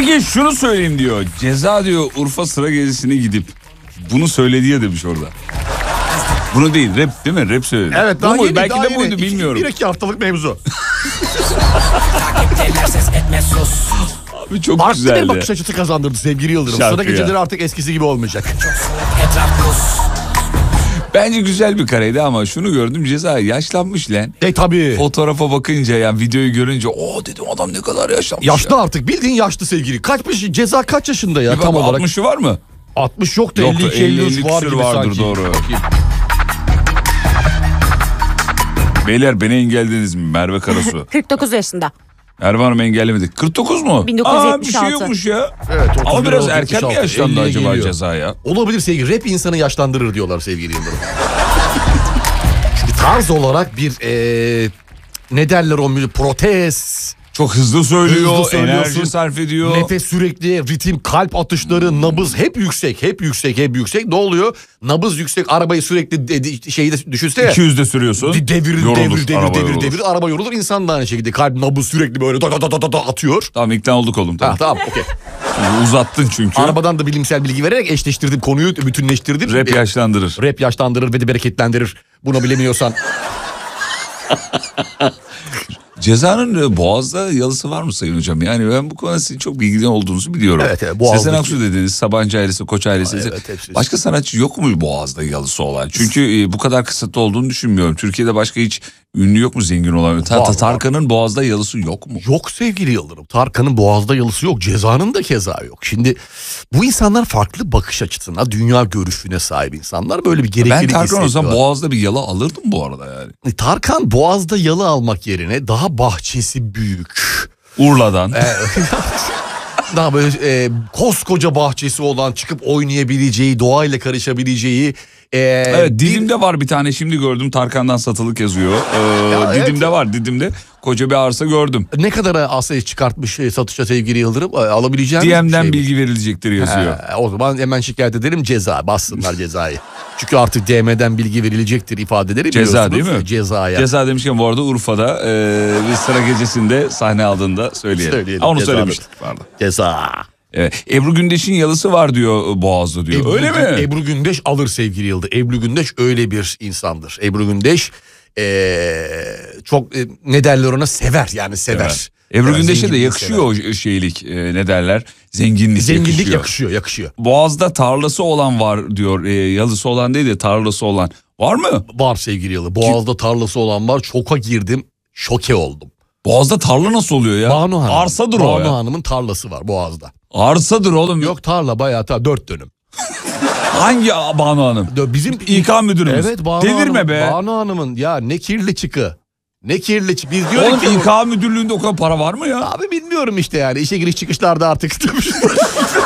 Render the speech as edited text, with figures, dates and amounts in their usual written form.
Peki şunu söyleyeyim diyor. Ceza diyor Urfa sıra gezisine gidip bunu söyledi ya demiş orada. Bunu değil, rap değil mi? Rap söyledi. Evet, daha yeni, belki daha de yeni. buydu, bilmiyorum. 1-2 haftalık mevzu. Abi çok Farklı güzeldi. bir bakış açısı kazandırdı sevgili Yıldırım. Şarkı Sıra ya. geceleri artık eskisi gibi olmayacak. Bence güzel bir kareydi ama şunu gördüm, Ceza yaşlanmış lan. Tabii. Fotoğrafa bakınca yani videoyu görünce dedim adam ne kadar yaşlanmış. Yaşlı ya. artık, bildiğin yaşlı sevgili. Ceza kaç yaşında ya Bir tam bak, olarak? 60'ı var mı? 60 yok da Yoktu, 52-53 var küsür gibi vardır, sanki. doğru. Beyler beni engellediniz mi? Merve Karasu. 49 yaşında. Merve Hanım engellemedik. 49 mu? 1976. Bir şey yokmuş ya. Evet, Ama biraz 31, erken mi 76, yaşlandı 50'ye acaba geliyor. Ceza ya? Olabilir sevgili. Rap insanı yaşlandırır diyorlar sevgili Yıldırım. Çünkü tarz olarak bir ne derler o protez. Çok hızlı söylüyor, Hızlı söylüyorsun. enerji sarf ediyor. Nefes sürekli, ritim, kalp atışları, nabız hep yüksek, hep yüksek, hep yüksek. Ne oluyor? Nabız yüksek, arabayı sürekli şeyde düşünsene. 200'de sürüyorsun. Devir, araba yorulur. İnsan da aynı şekilde kalp, nabız sürekli böyle da atıyor. Tamam, ikna olduk oğlum. Tamam. Tamam, okey. Uzattın çünkü. Arabadan da bilimsel bilgi vererek eşleştirdim konuyu, bütünleştirdim. Rap yaşlandırır. Rap yaşlandırır ve de bereketlendirir. Bunu bilemiyorsan. Ceza'nın Boğaz'da yalısı var mı Sayın Hocam? Yani ben bu konuda sizin çok bilgili olduğunuzu biliyorum. Evet, Boğaz'daki... Sezen Aksu dediniz, Sabancı ailesi, Koç ailesi. Evet, hepsi. Başka sanatçı yok mu Boğaz'da yalısı olan? Çünkü bu kadar kısıtlı olduğunu düşünmüyorum. Türkiye'de başka hiç ünlü yok mu zengin olan? Tarkan'ın Boğaz'da yalısı yok mu? Yok sevgili Yıldırım. Tarkan'ın Boğaz'da yalısı yok. Ceza'nın da keza yok. Şimdi bu insanlar farklı bakış açısına, dünya görüşüne sahip insanlar. Böyle bir gereklilik Ben Tarkan hissediyorlar. olsam Boğaz'da bir yalı alırdım bu arada yani. Tarkan Boğaz'da yalı almak yerine daha bahçesi büyük. Urla'dan. Daha böyle koskoca bahçesi olan, çıkıp oynayabileceği, doğayla karışabileceği. Evet, Didim'de var bir tane, şimdi gördüm, Tarkan'dan satılık yazıyor. Didim'de var, Didim'de koca bir arsa gördüm. Ne kadar arsayı çıkartmış satışa sevgili Yıldırım, alabileceğimiz DM'den bir şey bilgi verilecektir yazıyor. O zaman hemen şikayet edelim, ceza bassınlar cezayı. Çünkü artık DM'den bilgi verilecektir ifadeleri Ceza biliyorsunuz. değil mi? Cezaya. Ceza demişken bu arada Urfa'da bir sıra gecesinde sahne aldığında söyleyelim. Onu söylemiştik pardon. Ceza. Evet. Ebru Gündeş'in yalısı var diyor Boğaz'da diyor. Öyle mi? Ebru Gündeş alır sevgili Yıldırım. Ebru Gündeş öyle bir insandır. Ebru Gündeş çok ne derler ona, sever yani sever. Evet. Ebru Evet, Gündeş'e de yakışıyor o şeylik, ne derler, zenginlik yakışıyor. Boğaz'da tarlası olan var diyor, yalısı olan değil de tarlası olan var mı? Var sevgili Yıldırım. Boğaz'da tarlası olan var. Şoka girdim, şoke oldum. Boğaz'da tarla nasıl oluyor ya? Banu Hanım. Arsadır o ya. Banu Hanım'ın tarlası var Boğaz'da. Arsadır oğlum. Yok tarla bayağı 4 dönüm. Hangi Banu Hanım? Bizim İK müdürümüz. Evet, Banu Delirme Hanım, be. Banu Hanım'ın ya ne kirli çıkı. Ne kirli çıkı. Biz diyoruz Oğlum ki İK müdürlüğünde o kadar para var mı ya? abi bilmiyorum işte yani işe giriş çıkışlarda artık